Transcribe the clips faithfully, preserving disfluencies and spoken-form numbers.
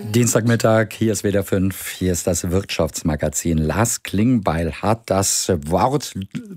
Dienstagmittag, hier ist W D R fünf, hier ist das Wirtschaftsmagazin. Lars Klingbeil hat das Wort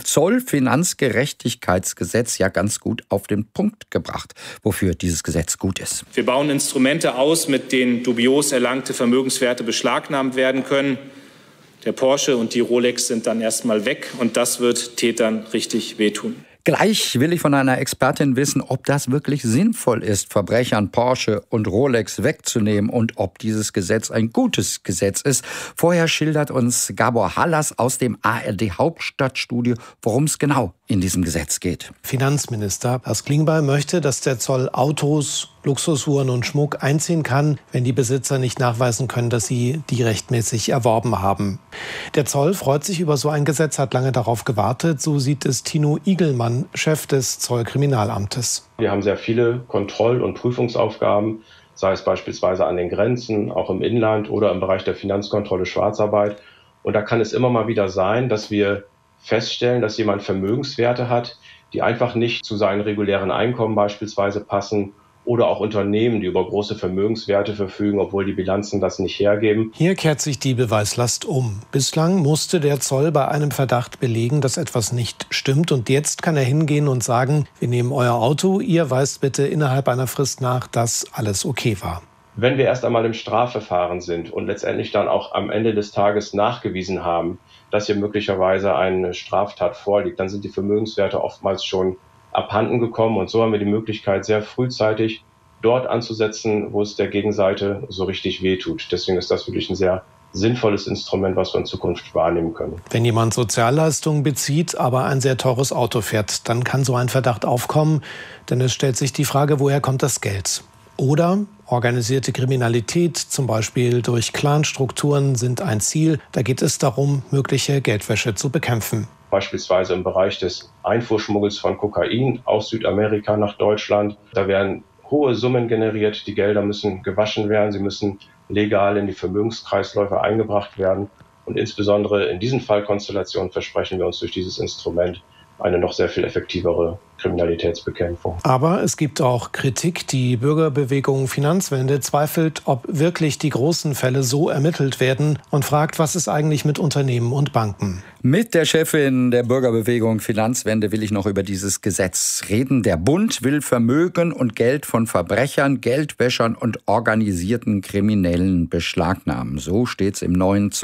Zollfinanzgerechtigkeitsgesetz ja ganz gut auf den Punkt gebracht, wofür dieses Gesetz gut ist. Wir bauen Instrumente aus, mit denen dubios erlangte Vermögenswerte beschlagnahmt werden können. Der Porsche und die Rolex sind dann erstmal weg und das wird Tätern richtig wehtun. Gleich will ich von einer Expertin wissen, ob das wirklich sinnvoll ist, Verbrechern Porsche und Rolex wegzunehmen und ob dieses Gesetz ein gutes Gesetz ist. Vorher schildert uns Gabor Hallas aus dem A R D Hauptstadtstudio, worum es genau in diesem Gesetz geht. Finanzminister Lars Klingbeil möchte, dass der Zoll Autos, Luxusuhren und Schmuck einziehen kann, wenn die Besitzer nicht nachweisen können, dass sie die rechtmäßig erworben haben. Der Zoll freut sich über so ein Gesetz, hat lange darauf gewartet. So sieht es Tino Igelmann, Chef des Zollkriminalamtes. Wir haben sehr viele Kontroll- und Prüfungsaufgaben, sei es beispielsweise an den Grenzen, auch im Inland oder im Bereich der Finanzkontrolle Schwarzarbeit. Und da kann es immer mal wieder sein, dass wir feststellen, dass jemand Vermögenswerte hat, die einfach nicht zu seinen regulären Einkommen beispielsweise passen, oder auch Unternehmen, die über große Vermögenswerte verfügen, obwohl die Bilanzen das nicht hergeben. Hier kehrt sich die Beweislast um. Bislang musste der Zoll bei einem Verdacht belegen, dass etwas nicht stimmt. Und jetzt kann er hingehen und sagen, wir nehmen euer Auto, ihr weist bitte innerhalb einer Frist nach, dass alles okay war. Wenn wir erst einmal im Strafverfahren sind und letztendlich dann auch am Ende des Tages nachgewiesen haben, dass hier möglicherweise eine Straftat vorliegt, dann sind die Vermögenswerte oftmals schon abhanden gekommen. Und so haben wir die Möglichkeit, sehr frühzeitig dort anzusetzen, wo es der Gegenseite so richtig wehtut. Deswegen ist das wirklich ein sehr sinnvolles Instrument, was wir in Zukunft wahrnehmen können. Wenn jemand Sozialleistungen bezieht, aber ein sehr teures Auto fährt, dann kann so ein Verdacht aufkommen, denn es stellt sich die Frage, woher kommt das Geld? Oder organisierte Kriminalität, zum Beispiel durch Clanstrukturen, sind ein Ziel. Da geht es darum, mögliche Geldwäsche zu bekämpfen. Beispielsweise im Bereich des Einfuhrschmuggels von Kokain aus Südamerika nach Deutschland. Da werden hohe Summen generiert, die Gelder müssen gewaschen werden, sie müssen legal in die Vermögenskreisläufe eingebracht werden. Und insbesondere in diesen Fallkonstellationen versprechen wir uns durch dieses Instrument eine noch sehr viel effektivere Kriminalitätsbekämpfung. Aber es gibt auch Kritik. Die Bürgerbewegung Finanzwende zweifelt, ob wirklich die großen Fälle so ermittelt werden und fragt, was ist eigentlich mit Unternehmen und Banken? Mit der Chefin der Bürgerbewegung Finanzwende will ich noch über dieses Gesetz reden. Der Bund will Vermögen und Geld von Verbrechern, Geldwäschern und organisierten Kriminellen beschlagnahmen. So steht's im neuen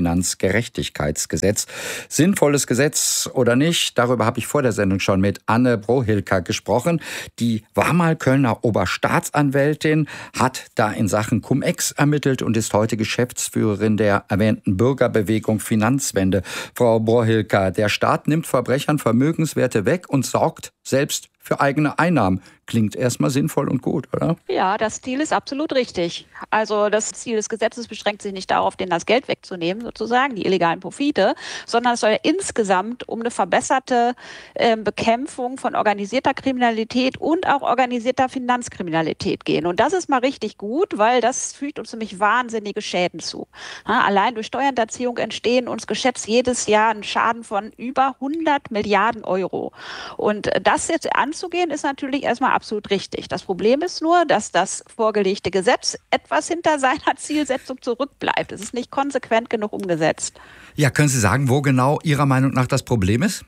Zollfinanzgerechtigkeitsgesetz. Sinnvolles Gesetz oder nicht, darüber habe ich vor der Sendung schon mit Anne Brohilka gesprochen. Die war mal Kölner Oberstaatsanwältin, hat da in Sachen Cum-Ex ermittelt und ist heute Geschäftsführerin der erwähnten Bürgerbewegung Finanzwende. Frau Brohilka, der Staat nimmt Verbrechern Vermögenswerte weg und sorgt selbst für eigene Einnahmen. Klingt erstmal sinnvoll und gut, oder? Ja, das Ziel ist absolut richtig. Also das Ziel des Gesetzes beschränkt sich nicht darauf, denen das Geld wegzunehmen, sozusagen, die illegalen Profite, sondern es soll ja insgesamt um eine verbesserte äh, Bekämpfung von organisierter Kriminalität und auch organisierter Finanzkriminalität gehen. Und das ist mal richtig gut, weil das fügt uns nämlich wahnsinnige Schäden zu. Ja, allein durch Steuerhinterziehung entstehen uns geschätzt jedes Jahr ein Schaden von über hundert Milliarden Euro. Und das jetzt anzugehen, ist natürlich erstmal absolut richtig. Das Problem ist nur, dass das vorgelegte Gesetz etwas hinter seiner Zielsetzung zurückbleibt. Es ist nicht konsequent genug umgesetzt. Ja, können Sie sagen, wo genau Ihrer Meinung nach das Problem ist?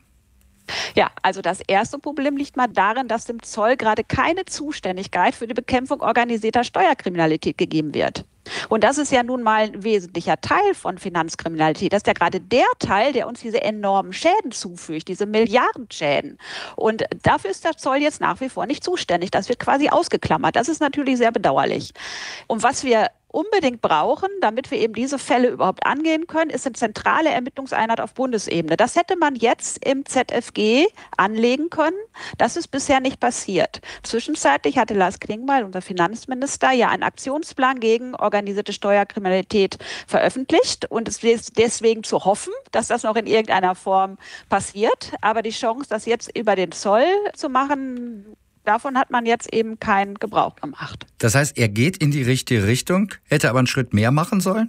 Ja, also das erste Problem liegt mal darin, dass dem Zoll gerade keine Zuständigkeit für die Bekämpfung organisierter Steuerkriminalität gegeben wird. Und das ist ja nun mal ein wesentlicher Teil von Finanzkriminalität. Das ist ja gerade der Teil, der uns diese enormen Schäden zufügt, diese Milliardenschäden. Und dafür ist der Zoll jetzt nach wie vor nicht zuständig. Das wird quasi ausgeklammert. Das ist natürlich sehr bedauerlich. Und was wir unbedingt brauchen, damit wir eben diese Fälle überhaupt angehen können, ist eine zentrale Ermittlungseinheit auf Bundesebene. Das hätte man jetzt im Z F G anlegen können. Das ist bisher nicht passiert. Zwischenzeitlich hatte Lars Klingbeil, unser Finanzminister, ja einen Aktionsplan gegen organisierte Steuerkriminalität veröffentlicht. Und es ist deswegen zu hoffen, dass das noch in irgendeiner Form passiert. Aber die Chance, das jetzt über den Zoll zu machen, davon hat man jetzt eben keinen Gebrauch gemacht. Das heißt, er geht in die richtige Richtung, hätte aber einen Schritt mehr machen sollen?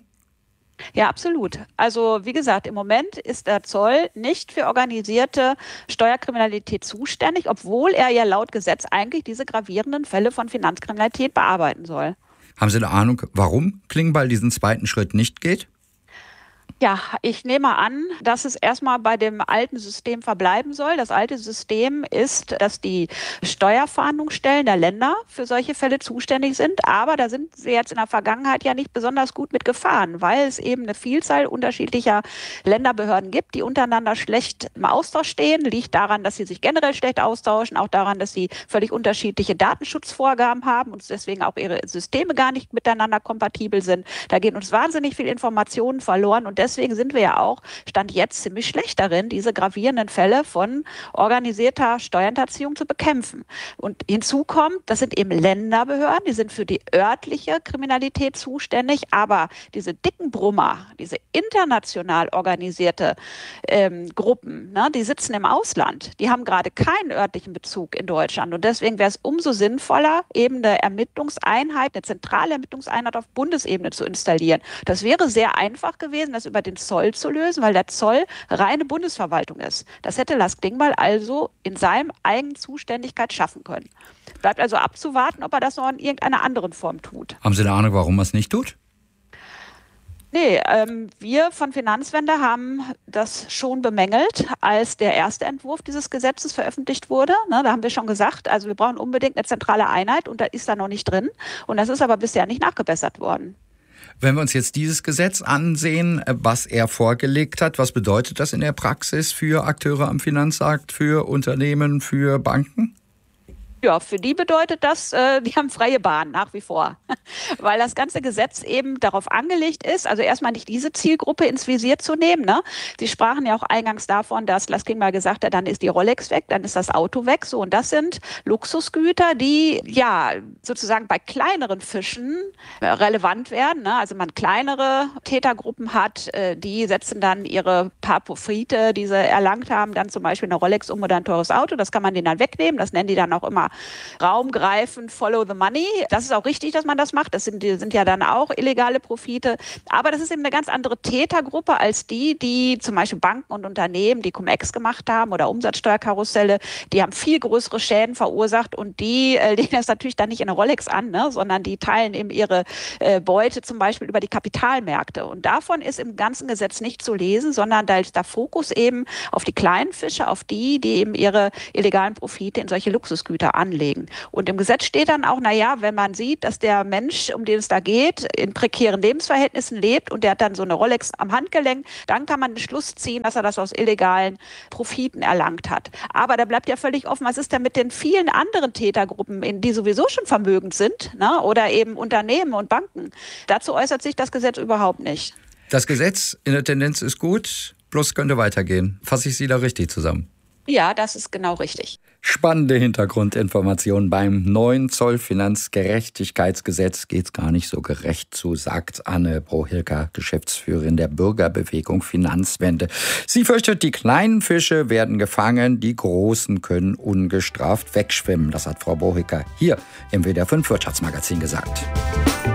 Ja, absolut. Also wie gesagt, im Moment ist der Zoll nicht für organisierte Steuerkriminalität zuständig, obwohl er ja laut Gesetz eigentlich diese gravierenden Fälle von Finanzkriminalität bearbeiten soll. Haben Sie eine Ahnung, warum Klingbeil diesen zweiten Schritt nicht geht? Ja, ich nehme an, dass es erstmal bei dem alten System verbleiben soll. Das alte System ist, dass die Steuerfahndungsstellen der Länder für solche Fälle zuständig sind. Aber da sind sie jetzt in der Vergangenheit ja nicht besonders gut mit gefahren, weil es eben eine Vielzahl unterschiedlicher Länderbehörden gibt, die untereinander schlecht im Austausch stehen. Liegt daran, dass sie sich generell schlecht austauschen, auch daran, dass sie völlig unterschiedliche Datenschutzvorgaben haben und deswegen auch ihre Systeme gar nicht miteinander kompatibel sind. Da gehen uns wahnsinnig viel Informationen verloren und deswegen sind wir ja auch, Stand jetzt, ziemlich schlecht darin, diese gravierenden Fälle von organisierter Steuerhinterziehung zu bekämpfen. Und hinzu kommt, das sind eben Länderbehörden, die sind für die örtliche Kriminalität zuständig, aber diese dicken Brummer, diese international organisierte ähm, Gruppen, ne, die sitzen im Ausland, die haben gerade keinen örtlichen Bezug in Deutschland und deswegen wäre es umso sinnvoller, eben eine Ermittlungseinheit, eine zentrale Ermittlungseinheit auf Bundesebene zu installieren. Das wäre sehr einfach gewesen, das über den Zoll zu lösen, weil der Zoll reine Bundesverwaltung ist. Das hätte Lars Klingbeil also in seinem eigenen Zuständigkeit schaffen können. Bleibt also abzuwarten, ob er das noch in irgendeiner anderen Form tut. Haben Sie eine Ahnung, warum er es nicht tut? Nee, ähm, wir von Finanzwende haben das schon bemängelt, als der erste Entwurf dieses Gesetzes veröffentlicht wurde. Ne, da haben wir schon gesagt, also wir brauchen unbedingt eine zentrale Einheit und da ist da noch nicht drin. Und das ist aber bisher nicht nachgebessert worden. Wenn wir uns jetzt dieses Gesetz ansehen, was er vorgelegt hat, was bedeutet das in der Praxis für Akteure am Finanzmarkt, für Unternehmen, für Banken? Ja, für die bedeutet das, äh, die haben freie Bahn nach wie vor, weil das ganze Gesetz eben darauf angelegt ist, also erstmal nicht diese Zielgruppe ins Visier zu nehmen. Ne? Sie sprachen ja auch eingangs davon, dass Lars Klingbeil gesagt hat, dann ist die Rolex weg, dann ist das Auto weg. So, und das sind Luxusgüter, die ja sozusagen bei kleineren Fischen äh, relevant werden. Ne? Also man kleinere Tätergruppen hat, äh, die setzen dann ihre paar Profite, die sie erlangt haben, dann zum Beispiel eine Rolex um oder ein teures Auto. Das kann man denen dann wegnehmen. Das nennen die dann auch immer Raumgreifen, follow the money. Das ist auch richtig, dass man das macht. Das sind, sind ja dann auch illegale Profite. Aber das ist eben eine ganz andere Tätergruppe als die, die zum Beispiel Banken und Unternehmen, die Cum-Ex gemacht haben oder Umsatzsteuerkarusselle, die haben viel größere Schäden verursacht und die äh, legen das natürlich dann nicht in eine Rolex an, ne, sondern die teilen eben ihre äh, Beute zum Beispiel über die Kapitalmärkte. Und davon ist im ganzen Gesetz nicht zu lesen, sondern da ist der Fokus eben auf die kleinen Fische, auf die, die eben ihre illegalen Profite in solche Luxusgüter anlegen. Und im Gesetz steht dann auch, naja, wenn man sieht, dass der Mensch, um den es da geht, in prekären Lebensverhältnissen lebt und der hat dann so eine Rolex am Handgelenk, dann kann man den Schluss ziehen, dass er das aus illegalen Profiten erlangt hat. Aber da bleibt ja völlig offen, was ist denn mit den vielen anderen Tätergruppen, die sowieso schon vermögend sind, ne? Oder eben Unternehmen und Banken. Dazu äußert sich das Gesetz überhaupt nicht. Das Gesetz in der Tendenz ist gut, bloß könnte weitergehen. Fasse ich Sie da richtig zusammen? Ja, das ist genau richtig. Spannende Hintergrundinformationen. Beim neuen Zollfinanzgerechtigkeitsgesetz geht's gar nicht so gerecht zu, sagt Anne Brohilker, Geschäftsführerin der Bürgerbewegung Finanzwende. Sie fürchtet, die kleinen Fische werden gefangen, die großen können ungestraft wegschwimmen. Das hat Frau Brohilker hier im W D R fünf Wirtschaftsmagazin gesagt.